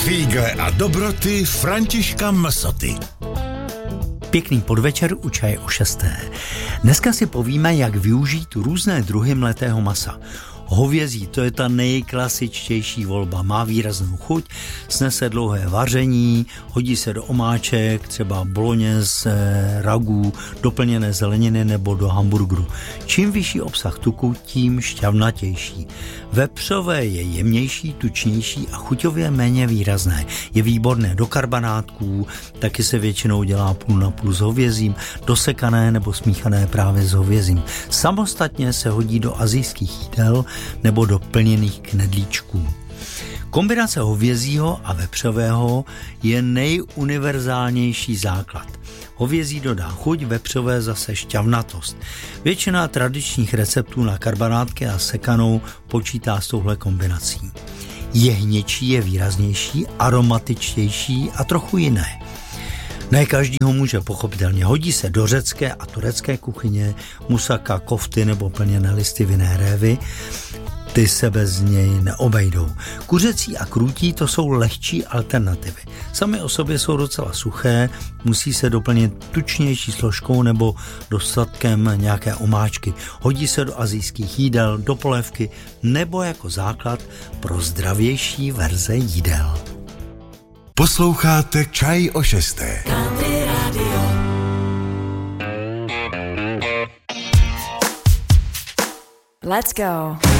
Fígle a dobroty Františka Msoty. Pěkný podvečer u Čaje o 6. Dneska si povíme, jak využít různé druhy mletého masa. Hovězí, to je ta nejklasičtější volba. Má výraznou chuť, snese dlouhé vaření, hodí se do omáček, třeba bolognese, ragu, doplněné zeleniny nebo do hamburgeru. Čím vyšší obsah tuku, tím šťavnatější. Vepřové je jemnější, tučnější a chuťově méně výrazné. Je výborné do karbonátků, taky se většinou dělá půl na půl s hovězím, dosekané nebo smíchané právě s hovězím. Samostatně se hodí do asijských jídel nebo do plněných knedlíčků. Kombinace hovězího a vepřového je nejuniverzálnější základ. Hovězí dodá chuť, vepřové zase šťavnatost. Většina tradičních receptů na karbonátky a sekanou počítá s touhle kombinací. Jehněčí je výraznější, aromatičtější a trochu jiné. Ne každý ho může pochopitelně. Hodí se do řecké a turecké kuchyně, musaka, kofty nebo plněné listy vinné révy. Ty se bez něj neobejdou. Kuřecí a krůtí to jsou lehčí alternativy. Samy o sobě jsou docela suché, musí se doplnit tučnější složkou nebo dostatkem nějaké omáčky. Hodí se do asijských jídel, do polévky nebo jako základ pro zdravější verze jídel. Posloucháte Čaj o 6. Let's go.